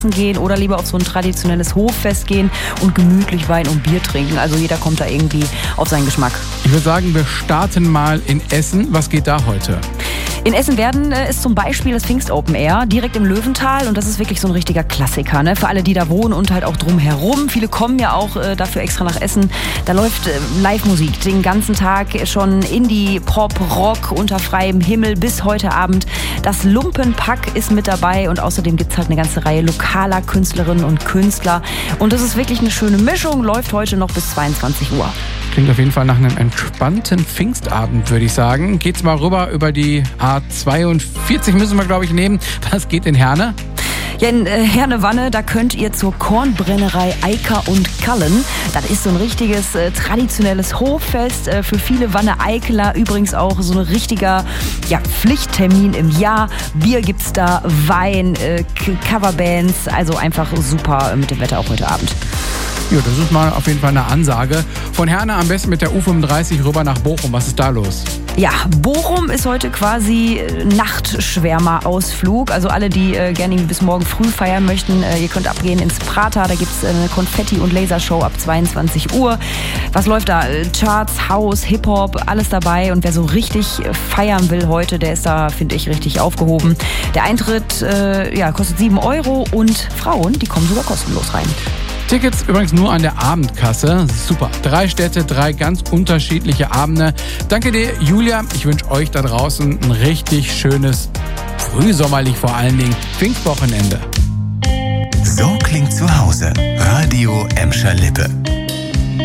gehen oder lieber auf so ein traditionelles Hoffest gehen und gemütlich Wein und Bier trinken. Also jeder kommt da irgendwie auf seinen Geschmack. Ich würde sagen, wir starten mal in Essen. Was geht da heute? In Essen-Werden ist zum Beispiel das Pfingst Open Air direkt im Löwental und das ist wirklich so ein richtiger Klassiker, ne? Für alle, die da wohnen und halt auch drumherum. Viele kommen ja auch dafür extra nach Essen. Da läuft Live-Musik den ganzen Tag, schon Indie, Pop, Rock unter freiem Himmel bis heute Abend. Das Lumpenpack ist mit dabei und außerdem gibt es halt eine ganze Reihe lokaler Künstlerinnen und Künstler. Und das ist wirklich eine schöne Mischung, läuft heute noch bis 22 Uhr. Klingt auf jeden Fall nach einem entspannten Pfingstabend, würde ich sagen. Geht's mal rüber über die A42 müssen wir, glaube ich, nehmen. Was geht in Herne? Ja, in Herne-Wanne, da könnt ihr zur Kornbrennerei Eiker und Kallen. Das ist so ein richtiges traditionelles Hoffest für viele Wanne-Eikeler. Übrigens auch so ein richtiger Pflichttermin im Jahr. Bier gibt's da, Wein, Coverbands. Also einfach super mit dem Wetter auch heute Abend. Ja, das ist mal auf jeden Fall eine Ansage. Von Herne am besten mit der U35 rüber nach Bochum. Was ist da los? Ja, Bochum ist heute quasi Nachtschwärmer-Ausflug. Also alle, die gerne bis morgen früh feiern möchten, ihr könnt abgehen ins Prater. Da gibt es eine Konfetti- und Lasershow ab 22 Uhr. Was läuft da? Charts, House, Hip-Hop, alles dabei. Und wer so richtig feiern will heute, der ist da, finde ich, richtig aufgehoben. Der Eintritt kostet 7 € und Frauen, die kommen sogar kostenlos rein. Tickets übrigens nur an der Abendkasse. Super. 3 Städte, 3 ganz unterschiedliche Abende. Danke dir, Julia. Ich wünsche euch da draußen ein richtig schönes, frühsommerlich vor allen Dingen, Pfingstwochenende. So klingt zu Hause. Radio Emscher Lippe.